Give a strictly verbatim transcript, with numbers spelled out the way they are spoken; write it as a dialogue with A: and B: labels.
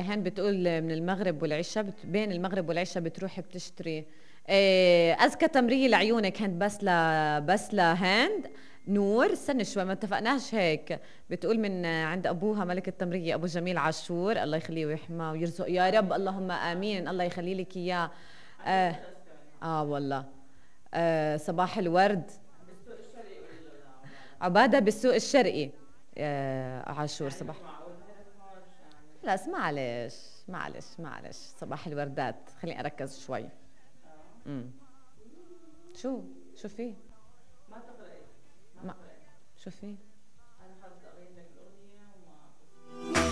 A: هند بتقول من المغرب والعشاء بت... بين المغرب والعشاء بتروحي بتشتري إيه أزكى تمرية لعيونك هند بس ل بس لهند. نور استني شوي ما اتفقناش هيك. بتقول من عند ابوها ملك التمرية ابو جميل عاشور الله يخليه ويحماه ويرزق يا رب اللهم امين الله يخلي لك اياه. آه, اه والله. آه صباح الورد. عبادة بالسوق الشرقي. آه عاشور صباح. لا معلش معلش معلش صباح الوردات خليني اركز شوي. امم شو شو في؟ ما شو في؟